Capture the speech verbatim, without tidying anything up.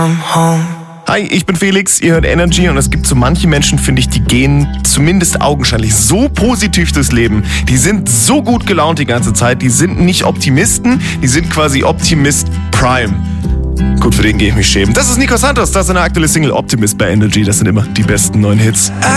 come home. Hi, ich bin Felix, ihr hört Energy und es gibt so manche Menschen, finde ich, die gehen zumindest augenscheinlich so positiv durchs Leben. Die sind so gut gelaunt die ganze Zeit, die sind nicht Optimisten, die sind quasi Optimist Prime. Gut, für den gehe ich mich schämen. Das ist Nico Santos, das ist eine aktuelle Single Optimist bei Energy, das sind immer die besten neuen Hits.